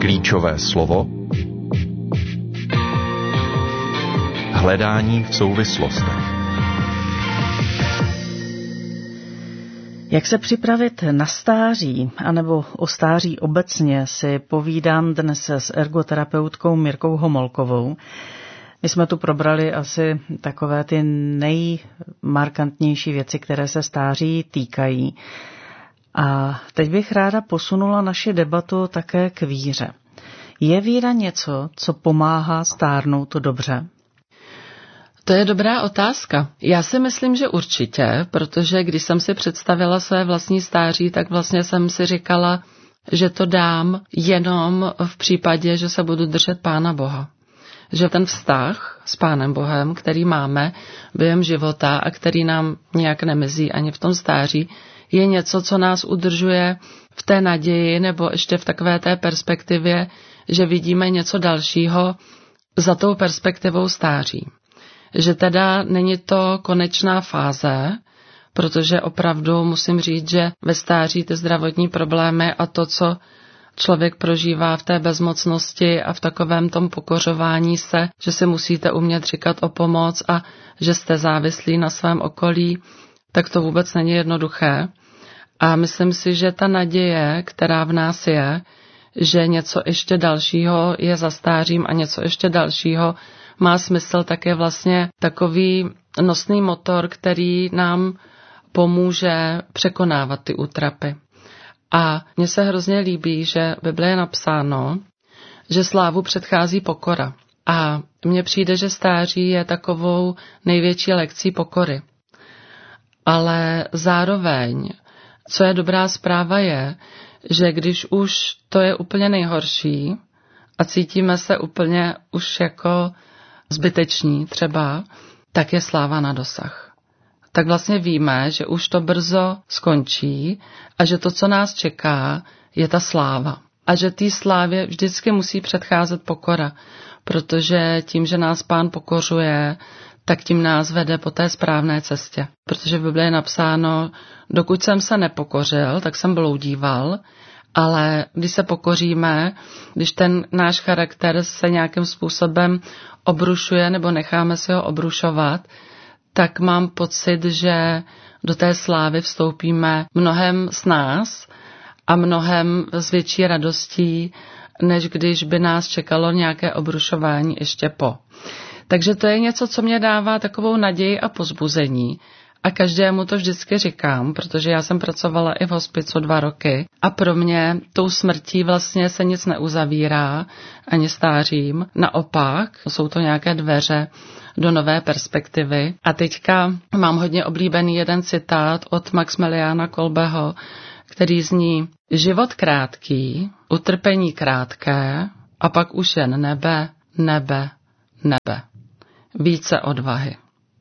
Klíčové slovo hledání v souvislostech. Jak se připravit na stáří, anebo o stáří obecně, si povídám dnes s ergoterapeutkou Mirkou Homolkovou. My jsme tu probrali asi takové ty nejmarkantnější věci, které se stáří týkají. A teď bych ráda posunula naši debatu také k víře. Je víra něco, co pomáhá stárnout dobře? To je dobrá otázka. Já si myslím, že určitě, protože když jsem si představila své vlastní stáří, tak vlastně jsem si říkala, že to dám jenom v případě, že se budu držet Pána Boha. Že ten vztah s Pánem Bohem, který máme během života a který nám nějak nemizí ani v tom stáří, je něco, co nás udržuje v té naději nebo ještě v takové té perspektivě, že vidíme něco dalšího za tou perspektivou stáří. Že teda není to konečná fáze, protože opravdu musím říct, že ve stáří ty zdravotní problémy a to, co člověk prožívá v té bezmocnosti a v takovém tom pokořování se, že si musíte umět říkat o pomoc a že jste závislí na svém okolí, tak to vůbec není jednoduché. A myslím si, že ta naděje, která v nás je, že něco ještě dalšího je za stářím a něco ještě dalšího má smysl, tak je vlastně takový nosný motor, který nám pomůže překonávat ty útrapy. A mně se hrozně líbí, že v Bibli je napsáno, že slávu předchází pokora. A mně přijde, že stáří je takovou největší lekcí pokory. Ale zároveň, co je dobrá zpráva je, že když už to je úplně nejhorší a cítíme se úplně už jako zbyteční třeba, tak je sláva na dosah. Tak vlastně víme, že už to brzo skončí a že to, co nás čeká, je ta sláva. A že té slávě vždycky musí předcházet pokora, protože tím, že nás Pán pokořuje, tak tím nás vede po té správné cestě. Protože v Bibli je napsáno, dokud jsem se nepokořil, tak jsem bloudíval, ale když se pokoříme, když ten náš charakter se nějakým způsobem obrušuje nebo necháme si ho obrušovat, tak mám pocit, že do té slávy vstoupíme mnohem s nás a mnohem s větší radostí, než když by nás čekalo nějaké obrušování ještě po. Takže to je něco, co mě dává takovou naději a pozbuzení. A každému to vždycky říkám, protože já jsem pracovala i v hospicu 2 roky a pro mě tou smrtí vlastně se nic neuzavírá, ani stářím. Naopak, jsou to nějaké dveře do nové perspektivy. A teďka mám hodně oblíbený jeden citát od Maximiliána Kolbeho, který zní: život krátký, utrpení krátké a pak už jen nebe, nebe, nebe. Více odvahy.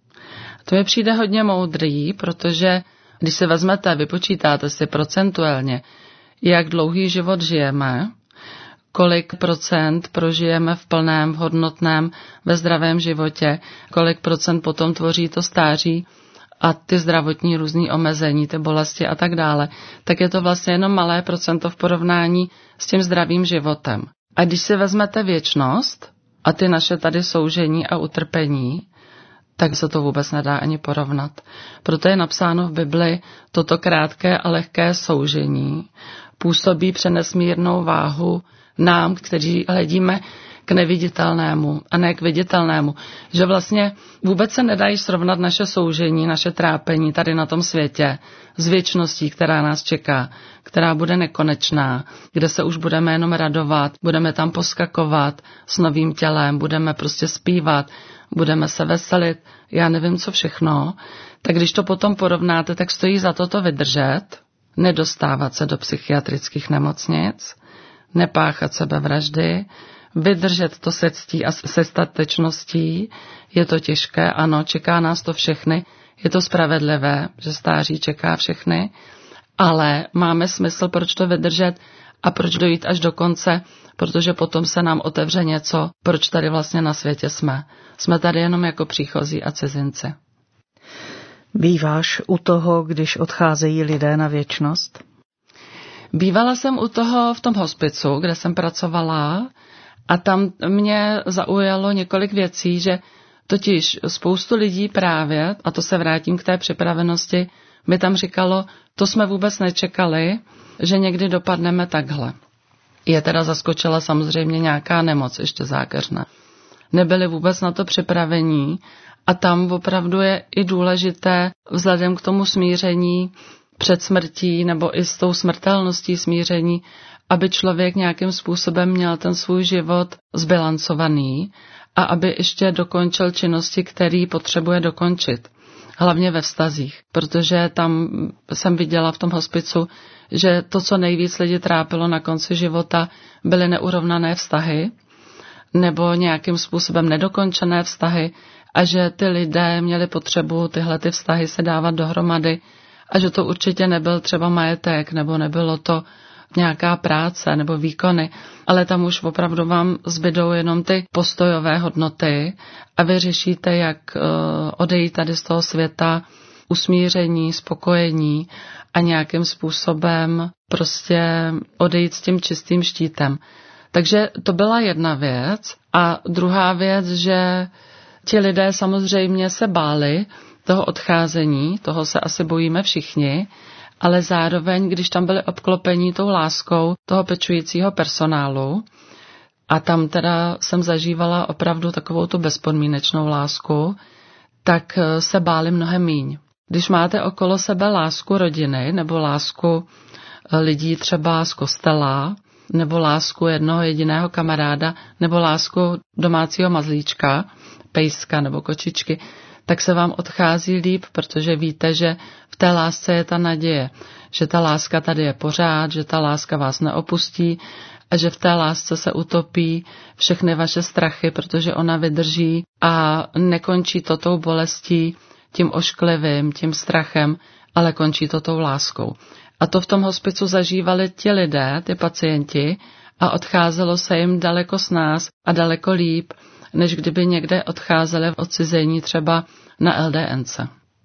To mi přijde hodně moudrý, protože když si vezmete, vypočítáte si procentuálně, jak dlouhý život žijeme, kolik procent prožijeme v plném, v hodnotném, ve zdravém životě, kolik procent potom tvoří to stáří a ty zdravotní různý omezení, ty bolesti a tak dále, tak je to vlastně jenom malé procento v porovnání s tím zdravým životem. A když si vezmete věčnost a ty naše tady soužení a utrpení, tak se to vůbec nedá ani porovnat. Proto je napsáno v Bibli, toto krátké a lehké soužení působí přenesmírnou váhu nám, kteří hledíme k neviditelnému a ne k viditelnému. Že vlastně vůbec se nedají srovnat naše soužení, naše trápení tady na tom světě s věčností, která nás čeká, která bude nekonečná, kde se už budeme jenom radovat, budeme tam poskakovat s novým tělem, budeme prostě zpívat, budeme se veselit, já nevím co všechno, tak když to potom porovnáte, tak stojí za to vydržet, nedostávat se do psychiatrických nemocnic, nepáchat sebevraždy, vydržet to se ctí a se statečností. Je to těžké, ano, čeká nás to všechny, je to spravedlivé, že stáří čeká všechny, ale máme smysl, proč to vydržet a proč dojít až do konce, protože potom se nám otevře něco, proč tady vlastně na světě jsme. Jsme tady jenom jako příchozí a cizinci. Býváš u toho, když odcházejí lidé na věčnost? Bývala jsem u toho v tom hospicu, kde jsem pracovala a tam mě zaujalo několik věcí, že totiž spoustu lidí právě, a to se vrátím k té připravenosti, mi tam říkalo, to jsme vůbec nečekali, že někdy dopadneme takhle. Je teda zaskočila samozřejmě nějaká nemoc ještě zákeřná. Nebyli vůbec na to připravení a tam opravdu je i důležité vzhledem k tomu smíření před smrtí nebo i s tou smrtelností smíření, aby člověk nějakým způsobem měl ten svůj život zbilancovaný a aby ještě dokončil činnosti, které potřebuje dokončit. Hlavně ve vztazích, protože tam jsem viděla v tom hospicu, že to, co nejvíc lidi trápilo na konci života, byly neurovnané vztahy nebo nějakým způsobem nedokončené vztahy a že ty lidé měli potřebu tyhle ty vztahy se dávat dohromady a že to určitě nebyl třeba majetek nebo nebylo to nějaká práce nebo výkony, ale tam už opravdu vám zbydou jenom ty postojové hodnoty a vy řešíte, jak odejít tady z toho světa usmíření, spokojení a nějakým způsobem prostě odejít s tím čistým štítem. Takže to byla jedna věc. A druhá věc, že ti lidé samozřejmě se báli toho odcházení, toho se asi bojíme všichni, ale zároveň, když tam byli obklopení tou láskou toho pečujícího personálu, a tam teda jsem zažívala opravdu takovou tu bezpodmínečnou lásku, tak se báli mnohem míň. Když máte okolo sebe lásku rodiny nebo lásku lidí třeba z kostela, nebo lásku jednoho jediného kamaráda, nebo lásku domácího mazlíčka, pejska nebo kočičky, tak se vám odchází líp, protože víte, že v té lásce je ta naděje, že ta láska tady je pořád, že ta láska vás neopustí a že v té lásce se utopí všechny vaše strachy, protože ona vydrží a nekončí to tou bolestí, tím ošklivým, tím strachem, ale končí to tou láskou. A to v tom hospicu zažívali ti lidé, ty pacienti, a odcházelo se jim daleko s nás a daleko líp, než kdyby někde odcházeli v odcizení třeba na LDNC.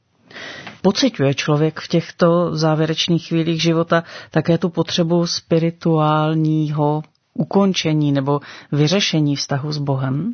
Pociťuje člověk v těchto závěrečných chvílích života také tu potřebu spirituálního ukončení nebo vyřešení vztahu s Bohem?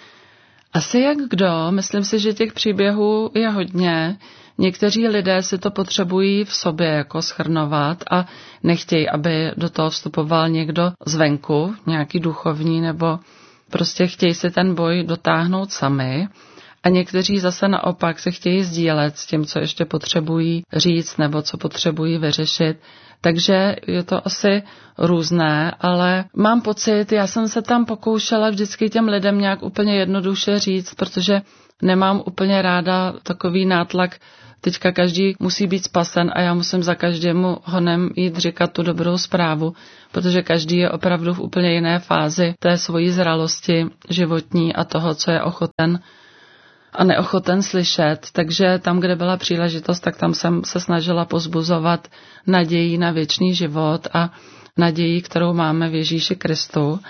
Asi jak kdo, myslím si, že těch příběhů je hodně. Někteří lidé si to potřebují v sobě jako shrnovat a nechtějí, aby do toho vstupoval někdo zvenku, nějaký duchovní, nebo prostě chtějí si ten boj dotáhnout sami. A někteří zase naopak se chtějí sdílet s tím, co ještě potřebují říct nebo co potřebují vyřešit. Takže je to asi různé, ale mám pocit, já jsem se tam pokoušela vždycky těm lidem nějak úplně jednoduše říct, protože nemám úplně ráda takový nátlak, teďka každý musí být spasen a já musím za každému honem jít říkat tu dobrou zprávu, protože každý je opravdu v úplně jiné fázi té svojí zralosti životní a toho, co je ochoten a neochoten slyšet. Takže tam, kde byla příležitost, tak tam jsem se snažila pozbuzovat naději na věčný život a naději, kterou máme v Ježíši Kristu.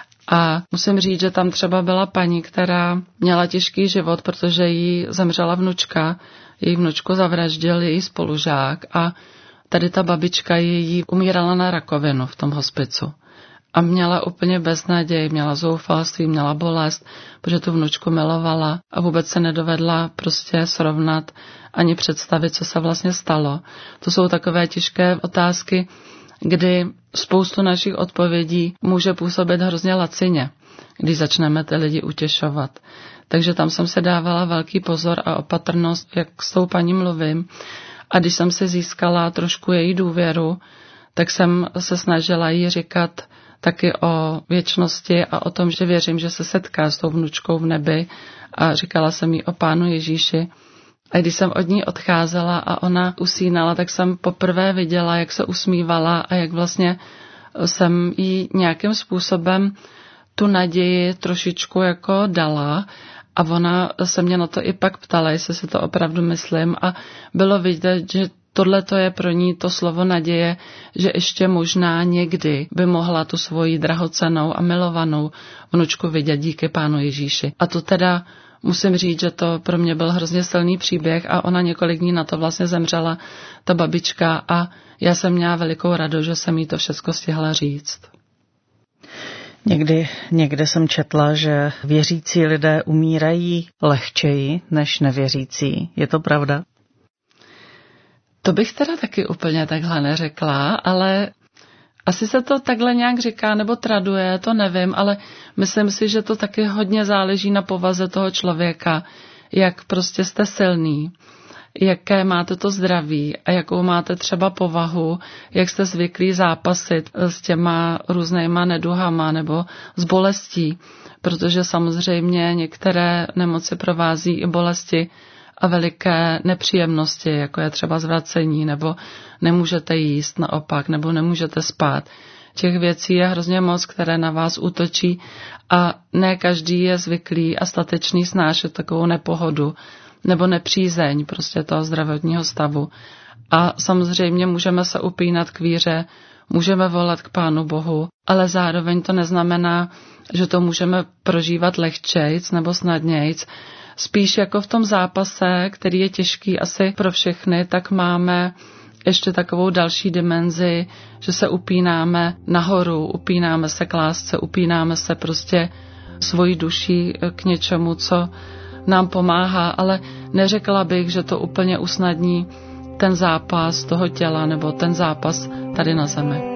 A musím říct, že tam třeba byla paní, která měla těžký život, protože jí zemřela vnučka, její vnučku zavraždil její spolužák a tady ta babička jí umírala na rakovinu v tom hospicu. A měla úplně beznaděj, měla zoufalství, měla bolest, protože tu vnučku milovala a vůbec se nedovedla prostě srovnat ani představit, co se vlastně stalo. To jsou takové těžké otázky, kdy spoustu našich odpovědí může působit hrozně lacině, když začneme ty lidi utěšovat. Takže tam jsem se dávala velký pozor a opatrnost, jak s tou paní mluvím. A když jsem si získala trošku její důvěru, tak jsem se snažila jí říkat taky o věčnosti a o tom, že věřím, že se setká s tou vnučkou v nebi a říkala jsem jí o Pánu Ježíši. A když jsem od ní odcházela a ona usínala, tak jsem poprvé viděla, jak se usmívala a jak vlastně jsem jí nějakým způsobem tu naději trošičku jako dala a ona se mě na to i pak ptala, jestli si to opravdu myslím a bylo vidět, že tohle to je pro ní to slovo naděje, že ještě možná někdy by mohla tu svoji drahocennou a milovanou vnučku vidět díky Pánu Ježíši. A to teda musím říct, že to pro mě byl hrozně silný příběh a ona několik dní na to vlastně zemřela, ta babička, a já jsem měla velikou radost, že jsem jí to všechno stihla říct. Někde jsem četla, že věřící lidé umírají lehčeji než nevěřící. Je to pravda? To bych teda taky úplně takhle neřekla, ale asi se to takhle nějak říká nebo traduje, to nevím, ale myslím si, že to taky hodně záleží na povaze toho člověka, jak prostě jste silný, jaké máte to zdraví a jakou máte třeba povahu, jak jste zvyklí zápasit s těma různýma neduhama nebo s bolestí, protože samozřejmě některé nemoci provází i bolesti a veliké nepříjemnosti, jako je třeba zvracení, nebo nemůžete jíst naopak, nebo nemůžete spát. Těch věcí je hrozně moc, které na vás útočí a ne každý je zvyklý a statečný snášet takovou nepohodu nebo nepřízeň prostě toho zdravotního stavu. A samozřejmě můžeme se upínat k víře, můžeme volat k Pánu Bohu, ale zároveň to neznamená, že to můžeme prožívat lehčejc nebo snadnějc. Spíš jako v tom zápase, který je těžký asi pro všechny, tak máme ještě takovou další dimenzi, že se upínáme nahoru, upínáme se k lásce, upínáme se prostě svojí duší k něčemu, co nám pomáhá, ale neřekla bych, že to úplně usnadní ten zápas toho těla nebo ten zápas tady na zemi.